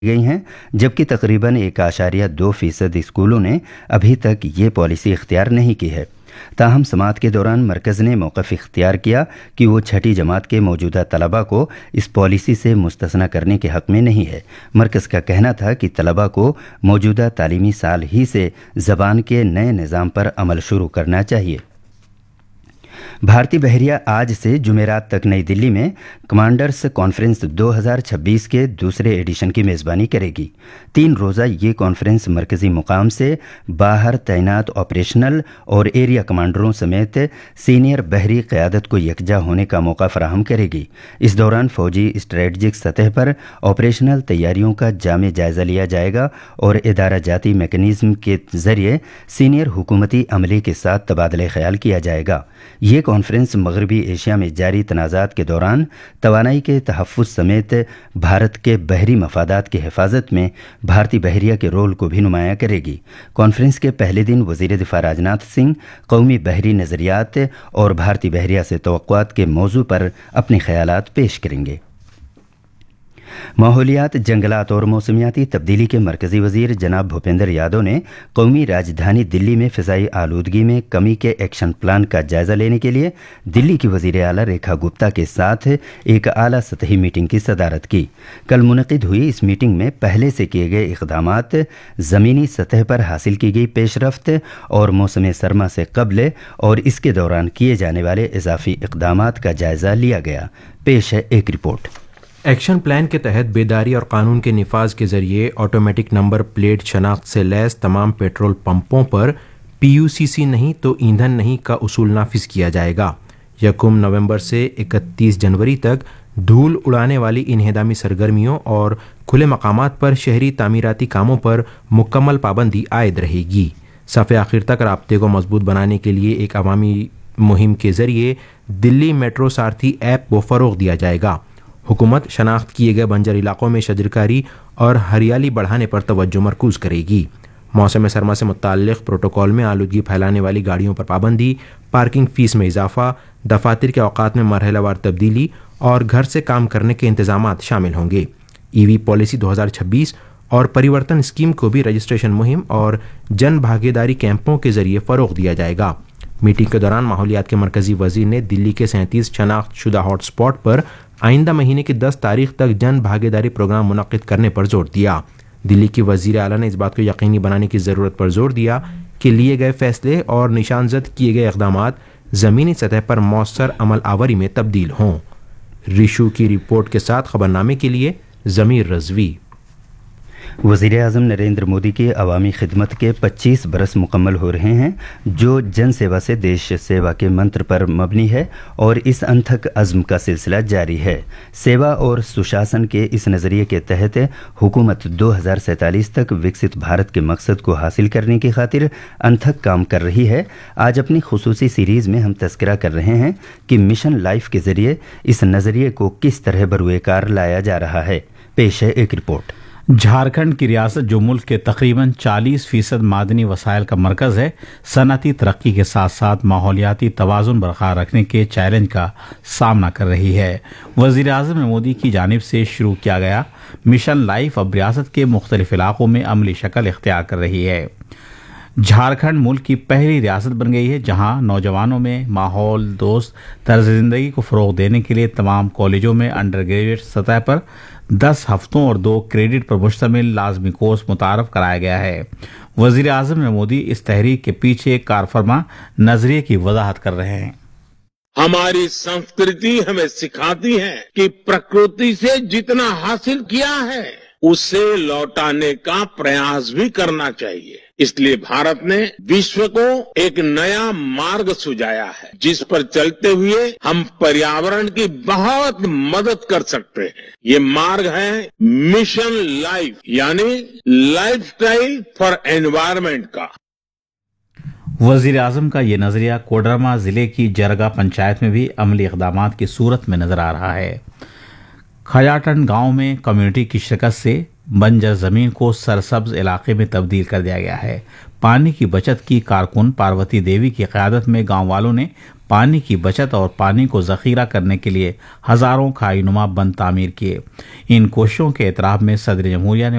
गई हैं, जबकि तकरीबन 1.2% स्कूलों ने अभी तक ये पॉलिसी इख्तियार नहीं की है। ताहम समाअत के दौरान मरकज़ ने मौक़िफ़ इख्तियार किया कि वो छठी जमात के मौजूदा तलबा को इस पॉलिसी से मुस्तस्ना करने के हक़ में नहीं है। मरकज़ का कहना था कि तलबा को मौजूदा तालीमी साल ही से ज़बान के नए निज़ाम पर अमल शुरू करना चाहिए। भारतीय बहरिया आज से जुमेरात तक नई दिल्ली में कमांडर्स कॉन्फ्रेंस 2026 के दूसरे एडिशन की मेज़बानी करेगी। 3 रोज़ा ये कॉन्फ्रेंस मरकज़ी मुकाम से बाहर तैनात ऑपरेशनल और एरिया कमांडरों समेत सीनियर बहरी क़यादत को यकजा होने का मौका फराहम करेगी। इस दौरान फ़ौजी स्ट्रेटजिक सतह पर ऑपरेशनल तैयारियों का जामे जायज़ा लिया जाएगा और इदारा जाती मैकेनिज़्म के ज़रिए सीनियर हुकूमती अमले के साथ तबादला ख्याल किया जाएगा। ये कॉन्फ्रेंस मगरबी एशिया में जारी तनाज़ात के दौरान तवानाई के तहफ़्फ़ुज़ समेत भारत के बहरी मफादात की हिफाजत में भारतीय बहरिया के रोल को भी नुमायाँ करेगी। कॉन्फ्रेंस के पहले दिन वज़ीर दिफ़ा राजनाथ सिंह कौमी बहरी नज़रियात और भारतीय बहरिया से तवक्कुआत के मौजू पर अपने ख़यालात पेश करेंगे। माहौलियात, जंगलात और मौसमियाती तब्दीली के मरकज़ी वज़ीर जनाब भूपेंद्र यादव ने कौमी राजधानी दिल्ली में फ़िज़ाई आलूदगी में कमी के एक्शन प्लान का जायज़ा लेने के लिए दिल्ली की वज़ीर आला रेखा गुप्ता के साथ एक आला सतही मीटिंग की सदारत की। कल मुनक़िद हुई इस मीटिंग में पहले से किए गए इक़दामात, ज़मीनी सतह पर हासिल की गई पेशरफ्त और मौसम सरमा से कबल और इसके दौरान किए जाने वाले इजाफ़ी इक़दामात का जायज़ा लिया गया। पेश है एक रिपोर्ट। एक्शन प्लान के तहत बेदारी और कानून के निफाज के जरिए ऑटोमेटिक नंबर प्लेट शनाख्त से लैस तमाम पेट्रोल पंपों पर PUCC नहीं तो ईंधन नहीं का उसूल नाफिज किया जाएगा। 1 नवंबर से 31 जनवरी तक धूल उड़ाने वाली इन्हेदामी सरगर्मियों और खुले मकामात पर शहरी तामीराती कामों पर मुकम्मल पाबंदी आयद रहेगी। सफ़े आखिर तक राब्ते को मजबूत बनाने के लिए एक अवामी मुहिम के जरिए दिल्ली मेट्रो सारथी ऐप को फ़रोग़ दिया जाएगा। हुकूमत शनाख्त किए गए बंजर इलाकों में शजरकारी और हरियाली बढ़ाने पर तवज्जो मरकूज़ करेगी। मौसम सरमा से मुताल्लिक़ प्रोटोकॉल में आलूदगी फैलाने वाली गाड़ियों पर पाबंदी, पार्किंग फ़ीस में इजाफा, दफातर के औकात में मरहलावार तब्दीली और घर से काम करने के इंतजामात शामिल होंगे। EV पॉलिसी 2026 और परिवर्तन स्कीम को भी रजिस्ट्रेशन मुहिम और जन भागीदारी कैंपों के जरिए फ़रोग़ दिया जाएगा। मीटिंग के दौरान माहौलियात के मरकज़ी वज़ीर ने दिल्ली के 37 शनाख्त शुदा हॉट स्पॉट पर आइंदा महीने की 10 तारीख तक जन भागीदारी प्रोग्राम मुनक़्क़िद करने पर जोर दिया। दिल्ली की वज़ीर आला ने इस बात को यकीनी बनाने की ज़रूरत पर जोर दिया कि लिए गए फैसले और निशानजद किए गए इक़दामात ज़मीनी सतह पर मौसर अमल आवरी में तब्दील हों। रिशु की रिपोर्ट के साथ खबरनामे के लिए ज़मीर रज़वी। वज़ीर आज़म नरेंद्र मोदी की अवामी खिदमत के 25 बरस मुकम्मल हो रहे हैं, जो जन सेवा से देश सेवा के मंत्र पर मबनी है और इस अनथक अज़्म का सिलसिला जारी है। सेवा और सुशासन के इस नज़रिए के तहत हुकूमत 2047 तक विकसित भारत के मकसद को हासिल करने की खातिर अनथक काम कर रही है। आज अपनी खुसूसी सीरीज़ में हम तज़किरा कर रहे हैं कि मिशन लाइफ के ज़रिए इस नज़रिए को किस तरह बरूए कार लाया जा रहा है। पेश है एक रिपोर्ट। झारखंड की रियासत, जो मुल्क के तकरीबन 40% मादनी वसाइल का मरकज़ है, सनअती तरक्की के साथ साथ माहौलियाती तवाज़ुन बरकरार रखने के चैलेंज का सामना कर रही है। वज़ीर आज़म मोदी की जानिब से शुरू किया गया मिशन लाइफ अब रियासत के मुख्तलिफ इलाकों में अमली शक्ल इख्तियार कर रही है। झारखंड मुल्क की पहली रियासत बन गई है जहां नौजवानों में माहौल दोस्त तर्ज ज़िंदगी को फ़रोग़ देने के लिए तमाम कॉलेजों में अंडर ग्रेजुएट सतह पर 10 हफ्तों और 2 क्रेडिट पर मुश्तमिल लाजमी कोर्स मुतारफ़ कराया गया है। वज़ीर आज़म मोदी इस तहरीक के पीछे कारफरमा नजरिए की वजाहत कर रहे हैं। हमारी संस्कृति हमें सिखाती है कि प्रकृति से जितना हासिल किया है उसे लौटाने का प्रयास भी करना चाहिए। इसलिए भारत ने विश्व को एक नया मार्ग सुझाया है, जिस पर चलते हुए हम पर्यावरण की बहुत मदद कर सकते हैं। ये मार्ग है मिशन लाइफ, यानी लाइफस्टाइल फॉर एनवायरनमेंट का। वज़ीर आज़म का ये नज़रिया कोडरमा ज़िले की जरगा पंचायत में भी अमली इक़दामात की सूरत में नज़र आ रहा है। खजाटन गांव में कम्युनिटी की शिरकत से बंजर जमीन को सरसब्ज इलाके में तब्दील कर दिया गया है। पानी की बचत की कारकुन पार्वती देवी की क़यादत में गांव वालों ने पानी की बचत और पानी को जखीरा करने के लिए हजारों खाईनुमा बंद तामीर किए। इन कोशिशों के एतराफ़ में सदर जमहूरिया ने